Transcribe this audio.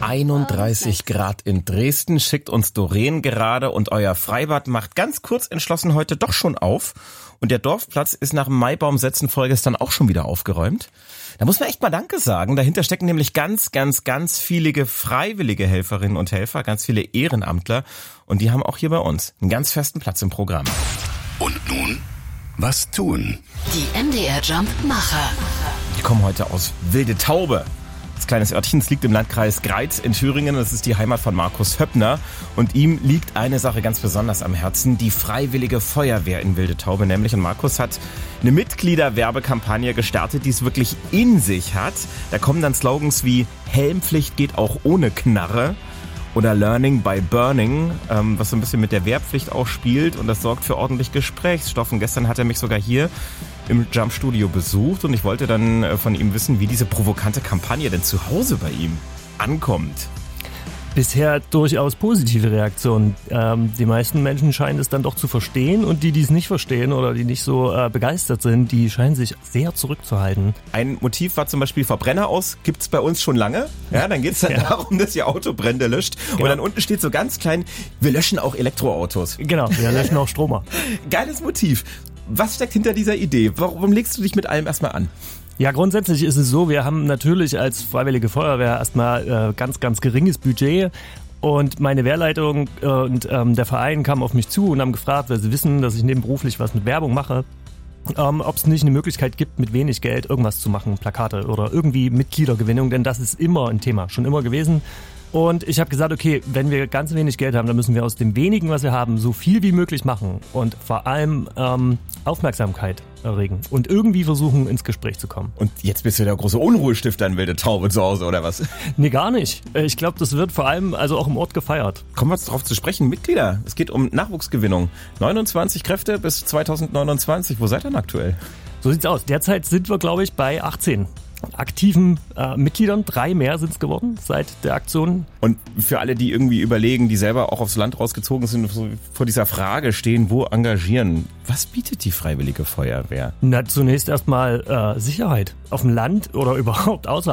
31 Grad in Dresden, schickt uns Doreen gerade, und euer Freibad macht ganz kurz entschlossen heute doch schon auf. Und der Dorfplatz ist nach dem Maibaumsetzen vorgestern auch schon wieder aufgeräumt. Da muss man echt mal Danke sagen. Dahinter stecken nämlich ganz viele freiwillige Helferinnen und Helfer, ganz viele Ehrenamtler. Und die haben auch hier bei uns einen ganz festen Platz im Programm. Und nun, was tun? Die MDR Jump-Macher. Die kommen heute aus Wilde Taube. Das kleines Örtchen, es liegt im Landkreis Greiz in Thüringen. Das ist die Heimat von Markus Höppner. Und ihm liegt eine Sache ganz besonders am Herzen, die Freiwillige Feuerwehr in Wilde Taube nämlich. Und Markus hat eine Mitgliederwerbekampagne gestartet, die es wirklich in sich hat. Da kommen dann Slogans wie Helmpflicht geht auch ohne Knarre oder Learning by Burning, was so ein bisschen mit der Wehrpflicht auch spielt. Und das sorgt für ordentlich Gesprächsstoff. Und gestern hat er mich sogar hier im Jump-Studio besucht und ich wollte dann von ihm wissen, wie diese provokante Kampagne denn zu Hause bei ihm ankommt. Bisher durchaus positive Reaktionen. Die meisten Menschen scheinen es dann doch zu verstehen und die es nicht verstehen oder die nicht so begeistert sind, die scheinen sich sehr zurückzuhalten. Ein Motiv war zum Beispiel Verbrenner aus, gibt's bei uns schon lange. Ja, dann geht's dann darum, dass ihr Autobrände löscht. Genau. Und dann unten steht so ganz klein, wir löschen auch Elektroautos. Genau, wir löschen auch Stromer. Geiles Motiv. Was steckt hinter dieser Idee? Warum legst du dich mit allem erstmal an? Ja, grundsätzlich ist es so, wir haben natürlich als Freiwillige Feuerwehr erstmal ganz geringes Budget. Und meine Wehrleitung und der Verein kamen auf mich zu und haben gefragt, weil sie wissen, dass ich nebenberuflich was mit Werbung mache, ob es nicht eine Möglichkeit gibt, mit wenig Geld irgendwas zu machen, Plakate oder irgendwie Mitgliedergewinnung, denn das ist immer ein Thema, schon immer gewesen. Und ich habe gesagt, okay, wenn wir ganz wenig Geld haben, dann müssen wir aus dem wenigen, was wir haben, so viel wie möglich machen und vor allem Aufmerksamkeit erregen und irgendwie versuchen, ins Gespräch zu kommen. Und jetzt bist du der große Unruhestifter in Wilde Taube zu Hause, oder was? Nee, gar nicht. Ich glaube, das wird vor allem also auch im Ort gefeiert. Kommen wir jetzt drauf zu sprechen. Mitglieder, es geht um Nachwuchsgewinnung. 29 Kräfte bis 2029. Wo seid ihr denn aktuell? So sieht's aus. Derzeit sind wir, glaube ich, bei 18 aktiven Mitgliedern. 3 mehr sind es geworden seit der Aktion. Und für alle, die irgendwie überlegen, die selber auch aufs Land rausgezogen sind und so vor dieser Frage stehen, wo engagieren? Was bietet die Freiwillige Feuerwehr? Na, zunächst erstmal Sicherheit auf dem Land oder überhaupt außerhalb.